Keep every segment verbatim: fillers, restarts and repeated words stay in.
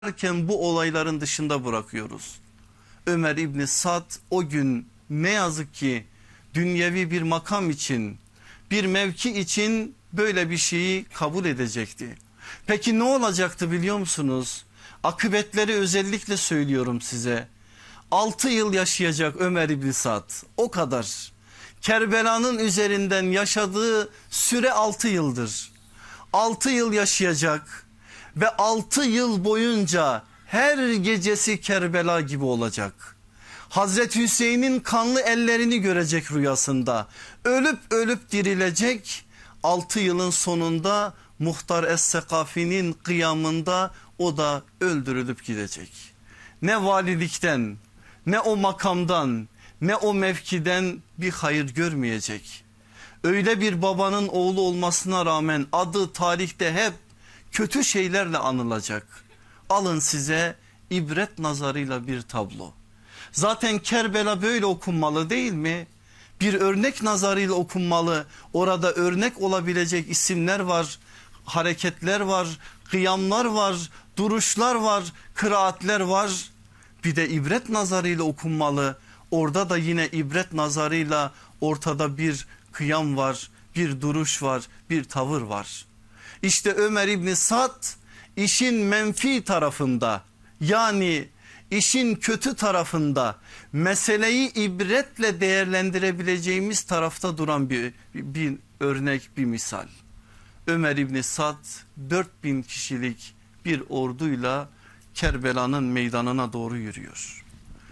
derken bu olayların dışında bırakıyoruz. Ömer İbni Sad o gün ne yazık ki dünyevi bir makam için, bir mevki için böyle bir şeyi kabul edecekti. Peki ne olacaktı biliyor musunuz? Akıbetleri özellikle söylüyorum size. altı yıl yaşayacak Ömer İbni Sad, o kadar. Kerbela'nın üzerinden yaşadığı süre altı yıldır. altı yıl yaşayacak ve altı yıl boyunca her gecesi Kerbela gibi olacak. Hazreti Hüseyin'in kanlı ellerini görecek rüyasında. Ölüp ölüp dirilecek. altı yılın sonunda Muhtar Es-Sekafi'nin kıyamında o da öldürülüp gidecek. Ne valilikten, ne o makamdan, ne o mevkiden bir hayır görmeyecek. Öyle bir babanın oğlu olmasına rağmen adı tarihte hep kötü şeylerle anılacak. Alın size ibret nazarıyla bir tablo. Zaten Kerbela böyle okunmalı değil mi? Bir örnek nazarıyla okunmalı. Orada örnek olabilecek isimler var, hareketler var, kıyamlar var, duruşlar var, kıraatler var. Bir de ibret nazarıyla okunmalı. Orada da yine ibret nazarıyla ortada bir kıyam var, bir duruş var, bir tavır var. İşte Ömer İbni Sad işin menfi tarafında, yani işin kötü tarafında, meseleyi ibretle değerlendirebileceğimiz tarafta duran bir, bir örnek, bir misal. Ömer İbni Sad dört bin kişilik bir orduyla Kerbela'nın meydanına doğru yürüyor.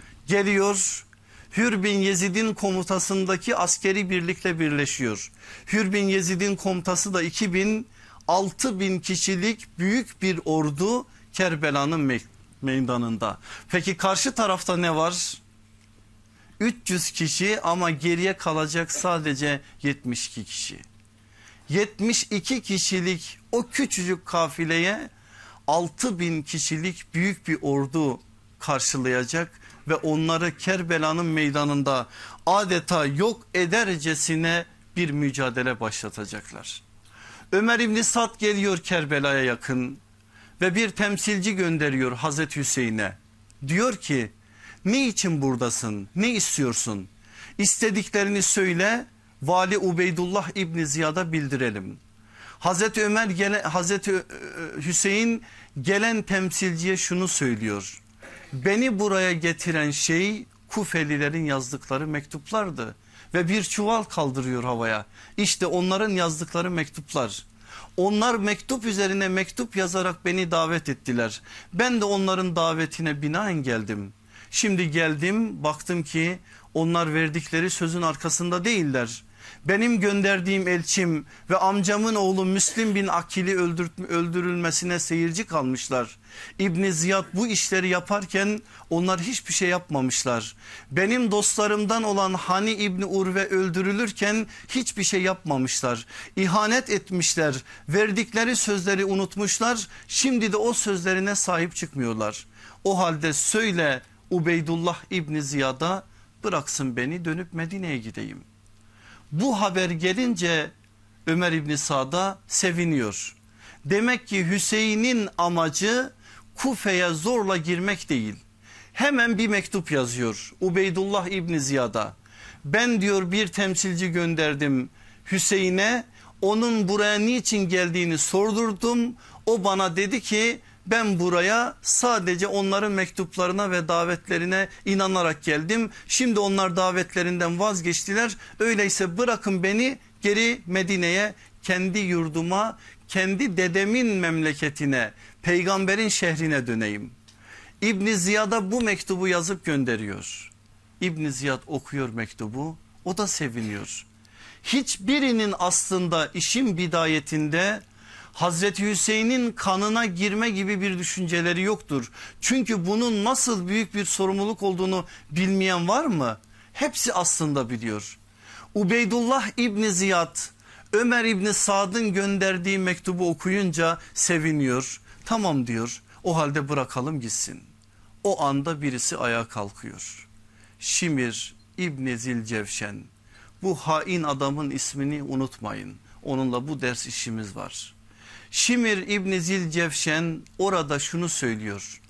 Geliyor, Hür bin Yezid'in komutasındaki askeri birlikle birleşiyor. Hür bin Yezid'in komutası da iki bin, altı bin kişilik büyük bir ordu Kerbela'nın meydanında. Peki karşı tarafta ne var? üç yüz kişi ama geriye kalacak sadece yetmiş iki kişi. yetmiş iki kişilik o küçücük kafileye altı bin kişilik büyük bir ordu karşılayacak ve onları Kerbela'nın meydanında adeta yok edercesine bir mücadele başlatacaklar. Ömer İbni Sad geliyor Kerbela'ya yakın ve bir temsilci gönderiyor Hazreti Hüseyin'e. Diyor ki, ne için buradasın, ne istiyorsun? İstediklerini söyle, Vali Ubeydullah İbni Ziyad'a bildirelim. Hazreti Ömer gele, Hazreti Hüseyin gelen temsilciye şunu söylüyor. Beni buraya getiren şey Kufelilerin yazdıkları mektuplardı ve bir çuval kaldırıyor havaya. İşte onların yazdıkları mektuplar. Onlar mektup üzerine mektup yazarak beni davet ettiler. Ben de onların davetine binaen geldim. Şimdi geldim, baktım ki onlar verdikleri sözün arkasında değiller. Benim gönderdiğim elçim ve amcamın oğlu Müslim bin Akil'i öldürülmesine seyirci kalmışlar. İbn Ziyad bu işleri yaparken onlar hiçbir şey yapmamışlar. Benim dostlarımdan olan Hani İbni Urve öldürülürken hiçbir şey yapmamışlar. İhanet etmişler, verdikleri sözleri unutmuşlar. Şimdi de o sözlerine sahip çıkmıyorlar. O halde söyle Ubeydullah İbni Ziyad'a bıraksın beni, dönüp Medine'ye gideyim. Bu haber gelince Ömer İbni Sad'a seviniyor. Demek ki Hüseyin'in amacı Kufe'ye zorla girmek değil. Hemen bir mektup yazıyor Ubeydullah İbni Ziyad'a. Ben diyor bir temsilci gönderdim Hüseyin'e, onun buraya niçin geldiğini sordurdum. O bana dedi ki ben buraya sadece onların mektuplarına ve davetlerine inanarak geldim. Şimdi onlar davetlerinden vazgeçtiler. Öyleyse bırakın beni, geri Medine'ye, kendi yurduma, kendi dedemin memleketine, peygamberin şehrine döneyim. İbn Ziyad'a bu mektubu yazıp gönderiyor. İbn Ziyad okuyor mektubu, o da seviniyor. Hiçbirinin aslında işin bidayetinde Hazreti Hüseyin'in kanına girme gibi bir düşünceleri yoktur. Çünkü bunun nasıl büyük bir sorumluluk olduğunu bilmeyen var mı? Hepsi aslında biliyor. Ubeydullah İbni Ziyad Ömer İbni Sad'ın gönderdiği mektubu okuyunca seviniyor. Tamam diyor, o halde bırakalım gitsin. O anda birisi ayağa kalkıyor. Şimir İbni Zilcevşen, bu hain adamın ismini unutmayın. Onunla bu ders işimiz var. Şimir İbni Zilcevşen orada şunu söylüyor.